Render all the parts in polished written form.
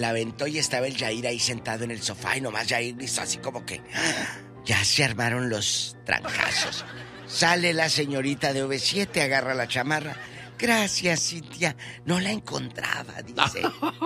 La aventó y estaba el Yair ahí sentado en el sofá y nomás Yair hizo así como que... Ya se armaron los trancazos. Sale la señorita de OV7, agarra la chamarra. Gracias, Cintia. No la encontraba, dice.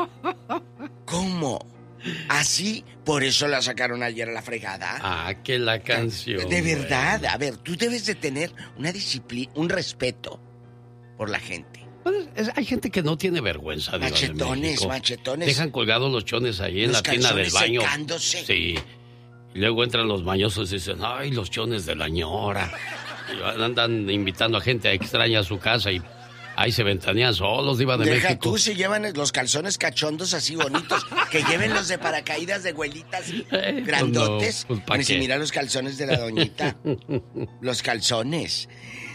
¿Cómo? ¿Así? ¿Por eso la sacaron ayer a la fregada? Ah, que la canción. De verdad, güey. A ver, tú debes de tener una disciplina, un respeto por la gente. Hay gente que no tiene vergüenza. Machetones. Dejan colgados los chones ahí en la tina del baño. Secándose. Sí. Y luego entran los mañosos y dicen, ay, los chones de la ñora. Y andan invitando a gente extraña a su casa y ahí se ventanean solos, Diva de México. Tú si llevan los calzones cachondos así bonitos, que lleven los de paracaídas de abuelitas grandotes. No, pues, Ni mira los calzones de la doñita. Los calzones.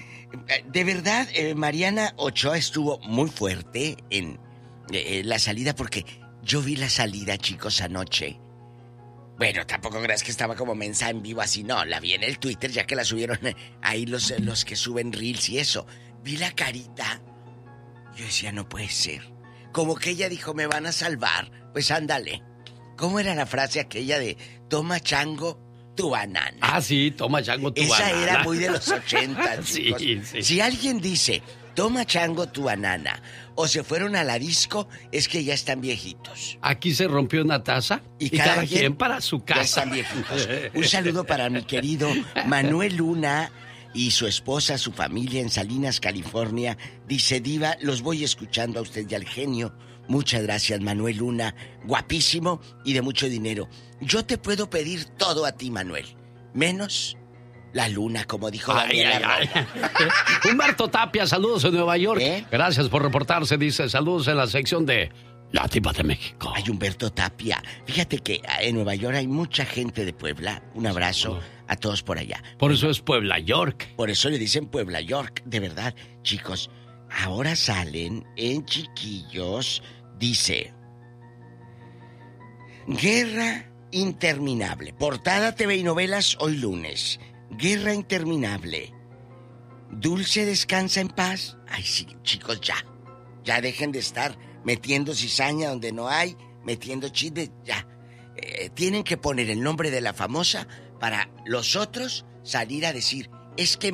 De verdad, Mariana Ochoa estuvo muy fuerte en la salida, porque yo vi la salida, chicos, anoche. Bueno, tampoco creas que estaba como mensa en vivo así, no, la vi en el Twitter ya que la subieron ahí los que suben reels y eso. Vi la carita. Yo decía, no puede ser. Como que ella dijo, me van a salvar. Pues ándale. ¿Cómo era la frase aquella de toma chango tu banana? Ah, sí, toma chango tu banana. Esa era muy de los 80, sí, chicos. sí. Si alguien dice, toma chango tu banana, o se fueron a la disco, es que ya están viejitos. Aquí se rompió una taza y cada quien para su casa. Ya están viejitos. Un saludo para mi querido Manuel Luna y su esposa, su familia en Salinas, California. Dice, Diva, los voy escuchando a usted y al genio. Muchas gracias, Manuel Luna. Guapísimo y de mucho dinero. Yo te puedo pedir todo a ti, Manuel. Menos la luna, como dijo Daniela. Humberto Tapia, saludos en Nueva York. Gracias por reportarse, dice, saludos en la sección de La Diva de México. Ay, Humberto Tapia. Fíjate que en Nueva York hay mucha gente de Puebla. Un abrazo a todos por allá. Por eso es Puebla York. Por eso le dicen Puebla York. De verdad, chicos, ahora salen en Chiquillos, dice... Guerra interminable. Portada TV y novelas hoy lunes. Guerra interminable. Dulce descansa en paz. Ay, sí, chicos, ya. Ya dejen de estar metiendo cizaña donde no hay, metiendo chisme, ya. Tienen que poner el nombre de la famosa para los otros salir a decir, es que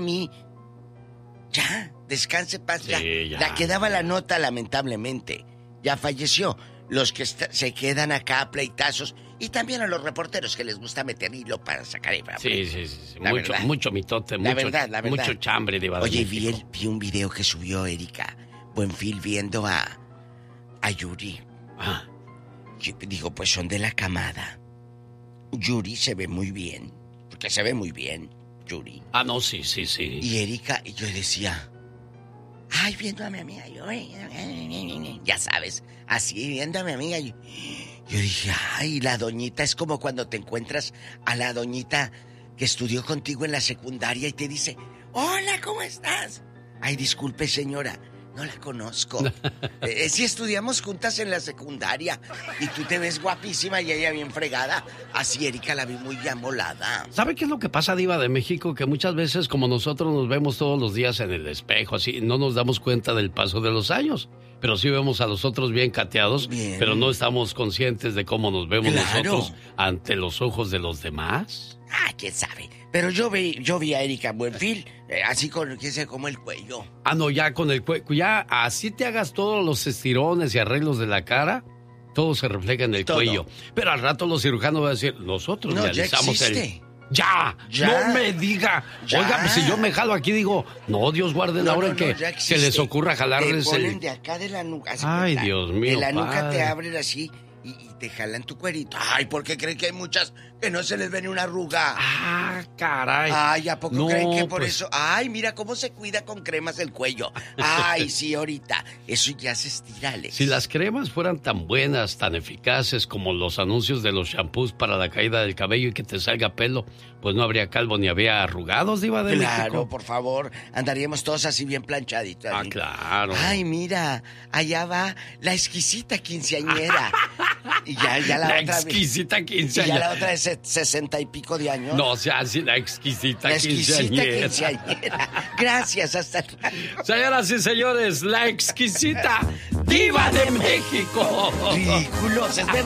ya, descanse en paz, sí, ya. La que daba la nota, lamentablemente, ya falleció. Los que se quedan acá a pleitazos, y también a los reporteros que les gusta meter hilo para sacar hebra. Sí. Mucho mitote, la verdad. Mucho chambre de Oye, vi un video que subió Erika Buenfil viendo a Yuri. Digo, pues son de la camada. Yuri se ve muy bien, porque se ve muy bien, Yuri. No, sí. Y Erika, y yo decía... Ay, viendo a mi amiga, ya sabes, así viendo a mi amiga, yo dije, ay, la doñita es como cuando te encuentras a la doñita que estudió contigo en la secundaria y te dice, hola, ¿cómo estás? Ay, disculpe, señora, no la conozco. Sí estudiamos juntas en la secundaria y tú te ves guapísima y ella bien fregada. Así Erika la vi muy amolada. ¿Sabe qué es lo que pasa, Diva de México? Que muchas veces, como nosotros nos vemos todos los días en el espejo, así, no nos damos cuenta del paso de los años. Pero sí vemos a los otros bien cateados, pero no estamos conscientes de cómo nos vemos nosotros ante los ojos de los demás. ¿Quién sabe? Pero yo vi a Erika Buenfil así con, ¿qué sé? Como el cuello. No, ya con el cuello. Ya así te hagas todos los estirones y arreglos de la cara, todo se refleja en el cuello. Pero al rato los cirujanos van a decir, nosotros realizamos el... ¡Ya! ¡No me diga! Ya. Oiga, pues si yo me jalo aquí, digo, no, Dios guarde la hora que se les ocurra jalarles te ponen de acá de la nuca. Ay, Dios mío, de la nuca te abren así y te jalan tu cuerito. Ay, porque creen que hay muchas que no se les ve ni una arruga. Caray. Ay, ¿a poco creen que por eso? Ay, mira cómo se cuida con cremas el cuello. Ay, sí, ahorita. Eso ya se estira, Alex. Si las cremas fueran tan buenas, tan eficaces como los anuncios de los shampoos para la caída del cabello y que te salga pelo, pues no habría calvo ni habría arrugados, Diva de México. Claro, por favor. Andaríamos todos así bien planchaditos. Claro. Ay, mira, allá va la exquisita quinceañera. Y ya la otra... exquisita quinceañera. Y ya la otra es 60 y pico de años. No, o sea, sí, la exquisita quinceañera. Gracias, hasta luego. Señoras y señores, la exquisita diva de México. Ridículos, es verdad.